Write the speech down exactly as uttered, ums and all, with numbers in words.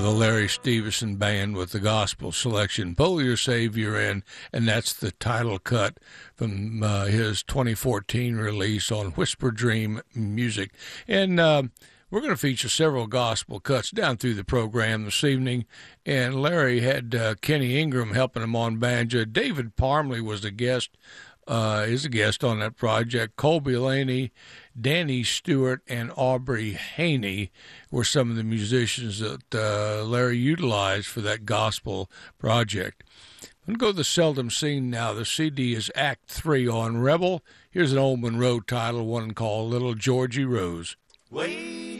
the Larry Stevenson Band with the gospel selection, Pull Your Savior In, and that's the title cut from uh, his twenty fourteen release on Whisper Dream Music. And uh, we're going to feature several gospel cuts down through the program this evening, and Larry had uh, Kenny Ingram helping him on banjo. David Parmley was the guest, uh, is a guest on that project. Colby Laney, Danny Stewart, and Aubrey Haney were some of the musicians that uh, Larry utilized for that gospel project. I'm going to go to the Seldom Seen now. The C D is Act three on Rebel. Here's an old Monroe title, one called Little Georgie Rose. Way